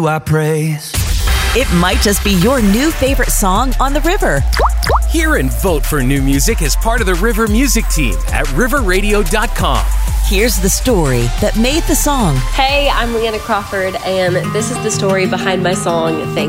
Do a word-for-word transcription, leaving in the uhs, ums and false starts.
I praise. It might just be your new favorite song on the river. Hear and vote for new music as part of the River Music Team at river radio dot com. Here's the story that made the song. Hey, I'm Leanna Crawford, and this is the story behind my song, Thank